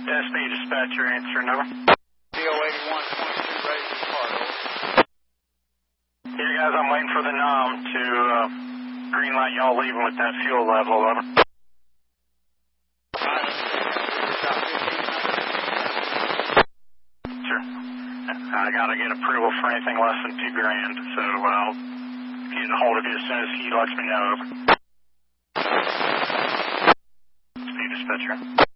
SP dispatcher, answer number. DO8122 ready for depart, over. Here guys, I'm waiting for the NOM to green light y'all leaving with that fuel level, over. Sure. I gotta get approval for anything less than $2,000, so I'll get a hold of you as soon as he lets me know, over. SP dispatcher.